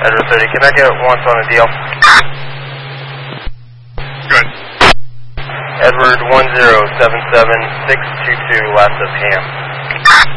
Edward 30, can I get once on a deal? Good. Edward 1077622, last of Ham.